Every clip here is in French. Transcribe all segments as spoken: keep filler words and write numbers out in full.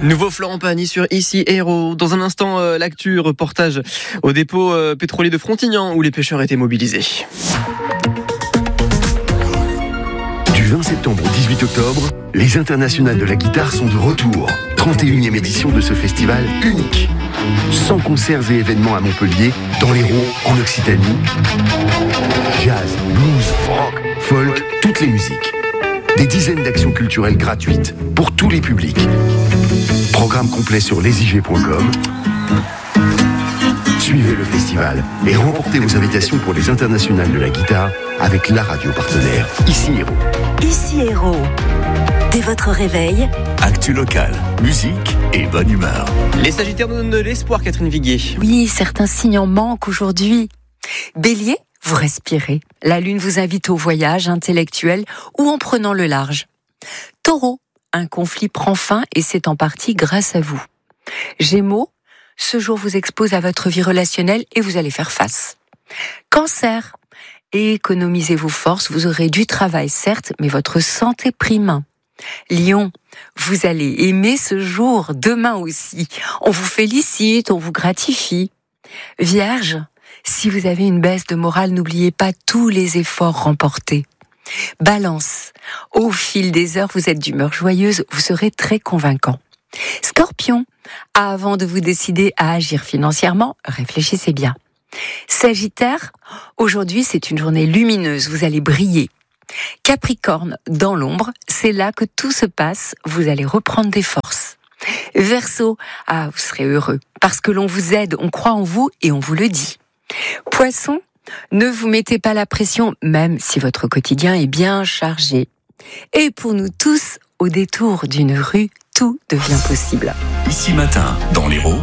Nouveau Florent Pagny sur Ici Héros. Dans un instant, euh, l'actu, reportage au dépôt euh, pétrolier de Frontignan où les pêcheurs étaient mobilisés. Du vingt septembre au dix-huit octobre, les Internationales de la guitare sont de retour. trente et unième édition de ce festival unique. cent concerts et événements à Montpellier, dans l'Hérault, en Occitanie. Jazz, blues, rock, folk, toutes les musiques. Des dizaines d'actions culturelles gratuites pour tous les publics. Programme complet sur lesigé point com. Suivez le festival et remportez vos invitations pour les Internationales de la guitare avec la radio partenaire Ici Héros. Ici Héros. Dès votre réveil, actu locale, musique et bonne humeur. Les Sagittaires nous donnent de l'espoir, Catherine Viguier. Oui, certains signes en manquent aujourd'hui. Bélier, vous respirez. La lune vous invite au voyage intellectuel ou en prenant le large. Taureau, un conflit prend fin et c'est en partie grâce à vous. Gémeaux, ce jour vous expose à votre vie relationnelle et vous allez faire face. Cancer, économisez vos forces, vous aurez du travail certes, mais votre santé prime. Lion, vous allez aimer ce jour, demain aussi. On vous félicite, on vous gratifie. Vierge, si vous avez une baisse de morale, n'oubliez pas tous les efforts remportés. Balance, au fil des heures, vous êtes d'humeur joyeuse, vous serez très convaincant. Scorpion, avant de vous décider à agir financièrement, réfléchissez bien. Sagittaire, aujourd'hui c'est une journée lumineuse, vous allez briller. Capricorne, dans l'ombre, c'est là que tout se passe, vous allez reprendre des forces. Verseau, ah, vous serez heureux, parce que l'on vous aide, on croit en vous et on vous le dit. Poisson, ne vous mettez pas la pression, même si votre quotidien est bien chargé. Et pour nous tous, au détour d'une rue, tout devient possible. Ici matin, dans l'Hérault,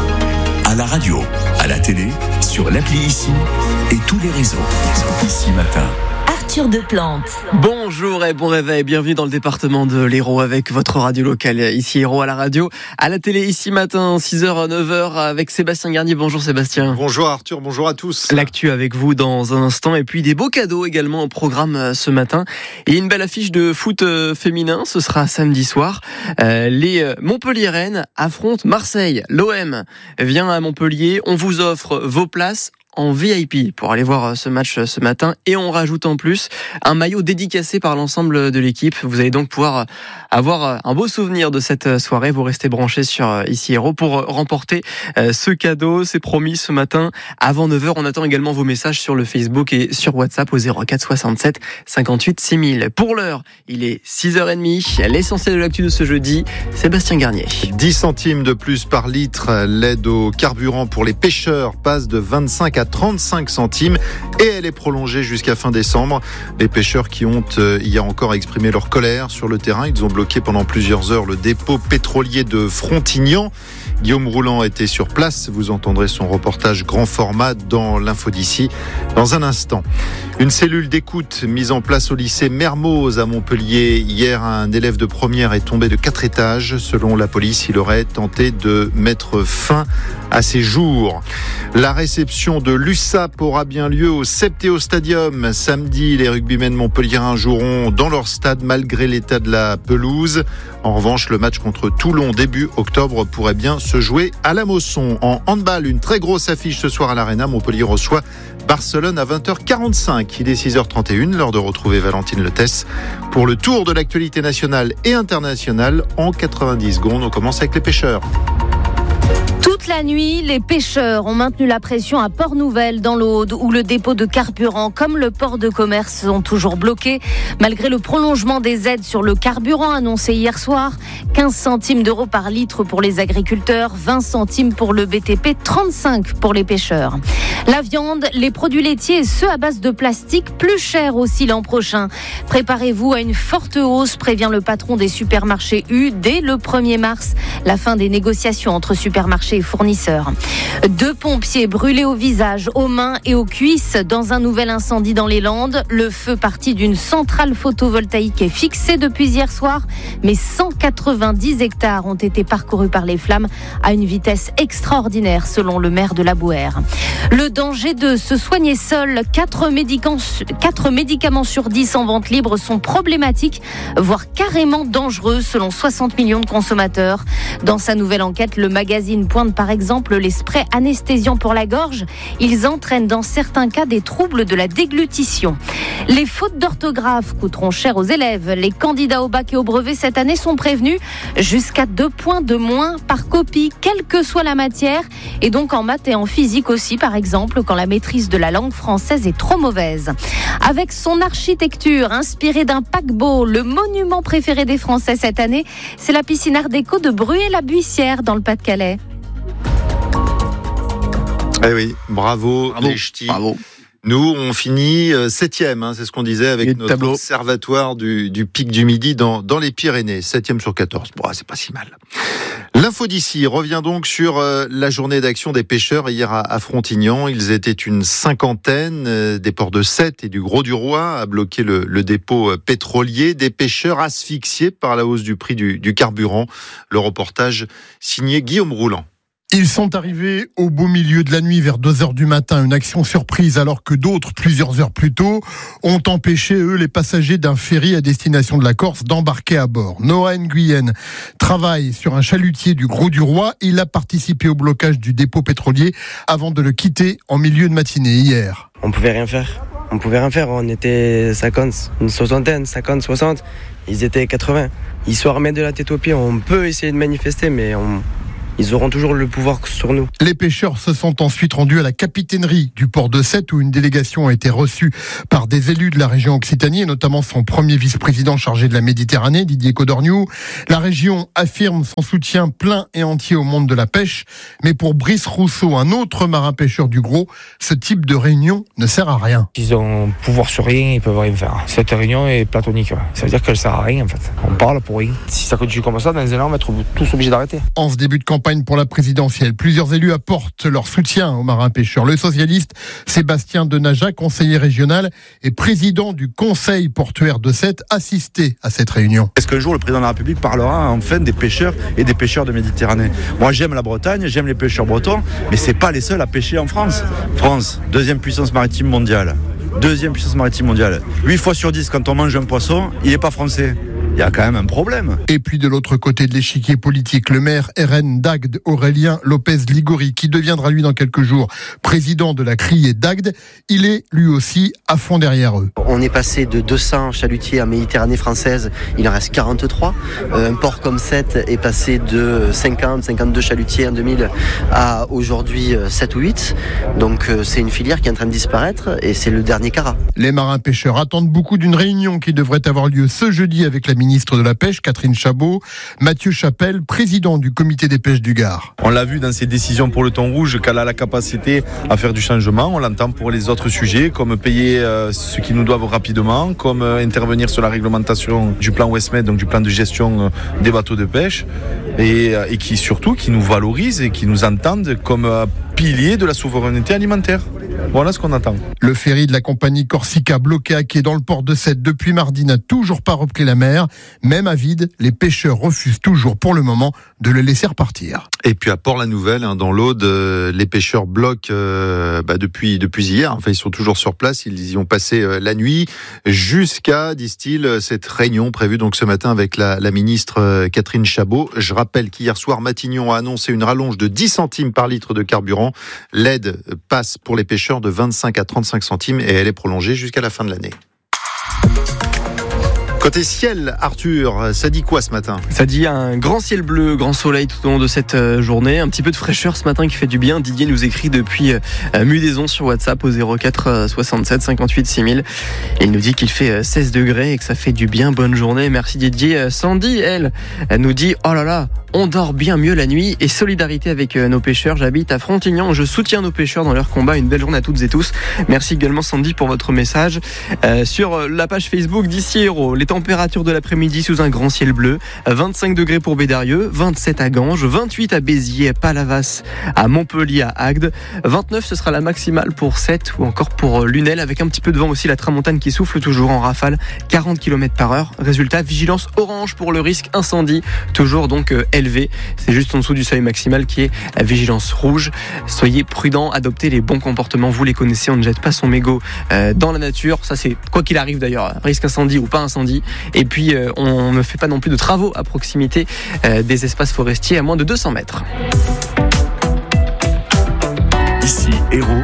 à la radio, à la télé, sur l'appli Ici et tous les réseaux. Ici matin. Arthur Deplante. Bonjour et bon réveil, bienvenue dans le département de l'Hérault avec votre radio locale, Ici Héros à la radio, à la télé Ici matin, six heures à neuf heures avec Sébastien Garnier. Bonjour Sébastien. Bonjour Arthur, bonjour à tous. L'actu avec vous dans un instant et puis des beaux cadeaux également au programme ce matin. Et une belle affiche de foot féminin, ce sera samedi soir. Euh, les Montpelliéraines affrontent Marseille. L'O M vient à Montpellier, on vous offre vos places en V I P pour aller voir ce match ce matin et on rajoute en plus un maillot dédicacé par l'ensemble de l'équipe. Vous allez donc pouvoir avoir un beau souvenir de cette soirée. Vous restez branchés sur Ici Héros pour remporter ce cadeau. C'est promis ce matin avant neuf heures. On attend également vos messages sur le Facebook et sur WhatsApp au zéro quatre soixante-sept cinquante-huit six mille. Pour l'heure, il est six heures trente. L'essentiel de l'actu de ce jeudi, Sébastien Garnier. dix centimes de plus par litre. L'aide au carburant pour les pêcheurs passe de vingt-cinq à trente-cinq centimes et elle est prolongée jusqu'à fin décembre. Les pêcheurs qui ont euh, hier encore exprimé leur colère sur le terrain, ils ont bloqué pendant plusieurs heures le dépôt pétrolier de Frontignan. Guillaume Rouland était sur place, vous entendrez son reportage grand format dans l'info d'ici dans un instant. Une cellule d'écoute mise en place au lycée Mermoz à Montpellier. Hier, un élève de première est tombé de quatre étages. Selon la police, il aurait tenté de mettre fin à ses jours. La réception de l'U S A P aura bien lieu au Septéo Stadium. Samedi, les rugbymen montpelliérains joueront dans leur stade malgré l'état de la pelouse. En revanche, le match contre Toulon début octobre pourrait bien se jouer à la Mosson. En handball, une très grosse affiche ce soir à l'Arena. Montpellier reçoit Barcelone à vingt heures quarante-cinq. Il est six heures trente et une, l'heure de retrouver Valentine Letès pour le tour de l'actualité nationale et internationale en quatre-vingt-dix secondes. On commence avec les pêcheurs. Toute la nuit, les pêcheurs ont maintenu la pression à Port-Nouvelle dans l'Aude où le dépôt de carburant comme le port de commerce sont toujours bloqués malgré le prolongement des aides sur le carburant annoncé hier soir. quinze centimes d'euros par litre pour les agriculteurs, vingt centimes pour le B T P, trente-cinq pour les pêcheurs. La viande, les produits laitiers et ceux à base de plastique plus chers aussi l'an prochain. Préparez-vous à une forte hausse, prévient le patron des supermarchés U dès le premier mars. La fin des négociations entre supermarchés et fournisseurs fournisseurs. Deux pompiers brûlés au visage, aux mains et aux cuisses dans un nouvel incendie dans les Landes. Le feu parti d'une centrale photovoltaïque est fixé depuis hier soir, mais cent quatre-vingt-dix hectares ont été parcourus par les flammes à une vitesse extraordinaire selon le maire de la Bouère. Le danger de se soigner seul, quatre médicaments, quatre médicaments sur dix en vente libre sont problématiques, voire carrément dangereux selon soixante millions de consommateurs. Dans sa nouvelle enquête, le magazine pointe par exemple les sprays anesthésiants pour la gorge. Ils entraînent dans certains cas des troubles de la déglutition. Les fautes d'orthographe coûteront cher aux élèves. Les candidats au bac et au brevet cette année sont prévenus jusqu'à deux points de moins par copie, quelle que soit la matière, et donc en maths et en physique aussi, par exemple, quand la maîtrise de la langue française est trop mauvaise. Avec son architecture inspirée d'un paquebot, le monument préféré des Français cette année, c'est la piscine Art déco de Bruay-la-Buissière dans le Pas-de-Calais. Eh oui, bravo, bravo les ch'tis. Bravo. Nous, on finit septième, hein, c'est ce qu'on disait avec notre tableau. observatoire du, du Pic du Midi dans, dans les Pyrénées. septième sur quatorze, bon, c'est pas si mal. L'info d'ici revient donc sur euh, la journée d'action des pêcheurs hier à, à Frontignan. Ils étaient une cinquantaine euh, des ports de Sète et du Gros-du-Roi à bloquer le, le dépôt euh, pétrolier. Des pêcheurs asphyxiés par la hausse du prix du, du carburant. Le reportage signé Guillaume Rouland. Ils sont arrivés au beau milieu de la nuit vers deux heures du matin, une action surprise alors que d'autres, plusieurs heures plus tôt, ont empêché, eux, les passagers d'un ferry à destination de la Corse d'embarquer à bord. Noah Nguyen travaille sur un chalutier du Gros-du-Roi. Il a participé au blocage du dépôt pétrolier avant de le quitter en milieu de matinée hier. On pouvait rien faire. On pouvait rien faire. On était cinquante, une soixantaine, cinquante, soixante. Ils étaient quatre-vingts. Ils sont armés de la tête aux pieds. On peut essayer de manifester, mais on... ils auront toujours le pouvoir sur nous. Les pêcheurs se sont ensuite rendus à la capitainerie du port de Sète où une délégation a été reçue par des élus de la région Occitanie et notamment son premier vice-président chargé de la Méditerranée, Didier Codorniou. La région affirme son soutien plein et entier au monde de la pêche. Mais pour Brice Rousseau, un autre marin pêcheur du Gros, ce type de réunion ne sert à rien. Ils ont pouvoir sur rien, ils peuvent rien faire. Cette réunion est platonique. Ça veut dire qu'elle sert à rien en fait. On parle pour rien. Si ça continue comme ça, dans un an, on va être tous obligés d'arrêter. En ce début de campagne pour la présidentielle, plusieurs élus apportent leur soutien aux marins pêcheurs. Le socialiste Sébastien Denaja, conseiller régional et président du conseil portuaire de Sète, assisté à cette réunion. Est-ce qu'un jour le président de la République parlera enfin des pêcheurs et des pêcheurs de Méditerranée? Moi j'aime la Bretagne, j'aime les pêcheurs bretons, mais c'est pas les seuls à pêcher en France. France, deuxième puissance maritime mondiale. Deuxième puissance maritime mondiale. huit fois sur dix, quand on mange un poisson, il n'est pas français. Il y a quand même un problème. Et puis de l'autre côté de l'échiquier politique, le maire R N d'Agde, Aurélien Lopez Ligori, qui deviendra lui dans quelques jours président de la criée d'Agde, il est lui aussi à fond derrière eux. On est passé de deux cents chalutiers en Méditerranée française, il en reste quarante-trois. Un port comme Sète est passé de cinquante, cinquante-deux chalutiers en deux mille à aujourd'hui sept ou huit. Donc c'est une filière qui est en train de disparaître et c'est le dernier carat. Les marins pêcheurs attendent beaucoup d'une réunion qui devrait avoir lieu ce jeudi avec la ministre de la Pêche, Catherine Chabot, Mathieu Chapelle, président du comité des pêches du Gard. On l'a vu dans ses décisions pour le thon rouge qu'elle a la capacité à faire du changement. On l'entend pour les autres sujets, comme payer euh, ce qu'ils nous doivent rapidement, comme euh, intervenir sur la réglementation du plan Westmed, donc du plan de gestion euh, des bateaux de pêche, et, euh, et qui surtout qui nous valorise et qui nous entendent comme euh, pilier de la souveraineté alimentaire. Voilà ce qu'on attend. Le ferry de la compagnie Corsica, bloqué à quai dans le port de Sète depuis mardi, n'a toujours pas repris la mer. Même à vide, les pêcheurs refusent toujours pour le moment de le laisser repartir. Et puis à Port-la-Nouvelle, hein, dans l'Aude, euh, les pêcheurs bloquent euh, bah, depuis, depuis hier. Enfin, ils sont toujours sur place. Ils y ont passé euh, la nuit jusqu'à, disent-ils, cette réunion prévue donc ce matin avec la, la ministre euh, Catherine Chabot. Je rappelle qu'hier soir, Matignon a annoncé une rallonge de dix centimes par litre de carburant. L'aide passe pour les pêcheurs de vingt-cinq à trente-cinq centimes et elle est prolongée jusqu'à la fin de l'année. Côté ciel, Arthur, ça dit quoi ce matin? Ça dit un grand ciel bleu, grand soleil tout au long de cette journée. Un petit peu de fraîcheur ce matin qui fait du bien. Didier nous écrit depuis Mudaison sur WhatsApp au zéro quatre soixante-sept cinquante-huit six mille. Il nous dit qu'il fait seize degrés et que ça fait du bien. Bonne journée. Merci Didier. Sandy, elle, elle nous dit « Oh là là, on dort bien mieux la nuit et solidarité avec nos pêcheurs. J'habite à Frontignan. Je soutiens nos pêcheurs dans leur combat. Une belle journée à toutes et tous. » Merci également Sandy pour votre message. Euh, sur la page Facebook d'Ici Héros, les températures de l'après-midi sous un grand ciel bleu. vingt-cinq degrés pour Bédarieux, vingt-sept à Ganges, vingt-huit à Béziers, à Palavas, à Montpellier, à Agde. vingt-neuf, ce sera la maximale pour Sète ou encore pour Lunel, avec un petit peu de vent aussi, la tramontane qui souffle toujours en rafale, quarante kilomètres par heure. Résultat, vigilance orange pour le risque incendie, toujours donc euh, élevé. C'est juste en dessous du seuil maximal qui est la vigilance rouge. Soyez prudents, adoptez les bons comportements, vous les connaissez, on ne jette pas son mégot euh, dans la nature, ça c'est quoi qu'il arrive d'ailleurs, risque incendie ou pas incendie. Et puis euh, on ne fait pas non plus de travaux à proximité euh, des espaces forestiers à moins de deux cents mètres. Ici Héros.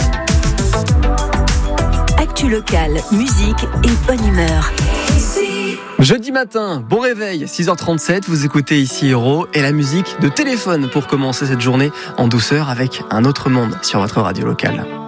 Actu locale, musique et bonne humeur. Jeudi matin, bon réveil, six heures trente-sept, vous écoutez ici Héros et la musique de Téléphone pour commencer cette journée en douceur avec Un autre monde sur votre radio locale.